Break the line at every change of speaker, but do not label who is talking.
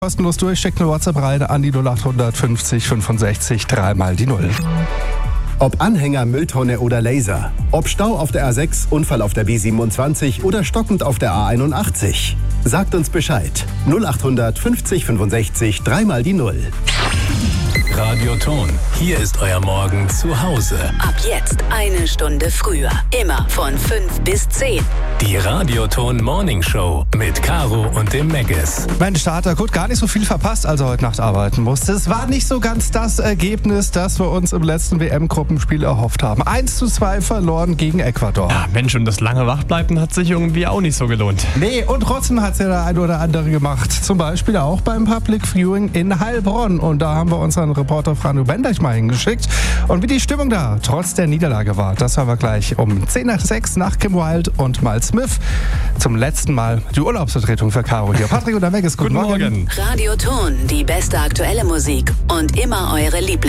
Kostenlos durch, schickt eine WhatsApp rein an die 0800 50 65 3 mal die 0.
Ob Anhänger, Mülltonne oder Laser. Ob Stau auf der A6, Unfall auf der B27 oder stockend auf der A81. Sagt uns Bescheid. 0800 50 65 3 mal die 0.
Radioton, hier ist euer Morgen zu Hause.
Ab jetzt 1 Stunde früher. Immer von 5 bis 10.
Die Radioton Morning Show mit Caro und dem Meggis.
Mensch, da hat der Kurt gar nicht so viel verpasst, als er heute Nacht arbeiten musste. Es war nicht so ganz das Ergebnis, das wir uns im letzten WM-Gruppenspiel erhofft haben. 1:2 verloren gegen Ecuador.
Ja, Mensch, und das lange Wachbleiben hat sich irgendwie auch nicht so gelohnt.
Nee, und trotzdem hat es ja der eine oder andere gemacht. Zum Beispiel auch beim Public Viewing in Heilbronn. Und da haben wir unseren Reporter Franu Benderch mal hingeschickt. Und wie die Stimmung da trotz der Niederlage war, das hören wir gleich um 5:10 nach Kim Wilde und Miles Smith. Zum letzten Mal die Urlaubsvertretung für Caro hier. Patrick und der Meggis, guten Morgen.
Radioton, die beste aktuelle Musik und immer eure Lieblings.